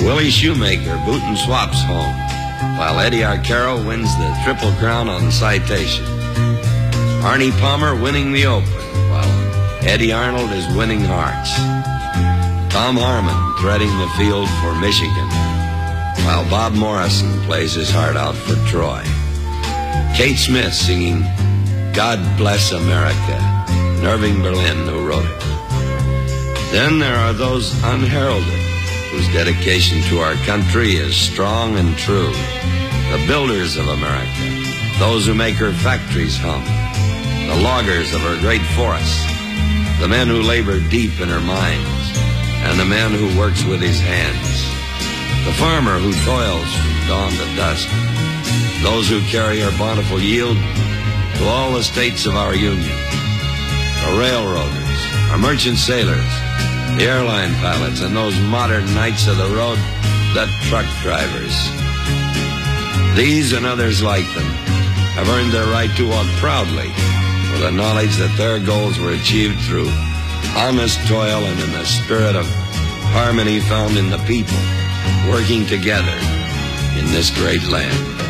Willie Shoemaker boot and swaps home, while Eddie Arcaro wins the Triple Crown on citation. Arnie Palmer winning the Open, while Eddie Arnold is winning hearts. Tom Harmon threading the field for Michigan, while Bob Morrison plays his heart out for Troy. Kate Smith singing God Bless America, and Irving Berlin who wrote it. Then there are those unheralded, whose dedication to our country is strong and true. The builders of America, those who make her factories hum, the loggers of her great forests, the men who labor deep in her mines, and the man who works with his hands, the farmer who toils from dawn to dusk, those who carry our bountiful yield to all the states of our Union, the railroaders, our merchant sailors, the airline pilots, and those modern knights of the road, the truck drivers. These and others like them have earned their right to walk proudly with the knowledge that their goals were achieved through honest toil and in the spirit of harmony found in the people working together in this great land.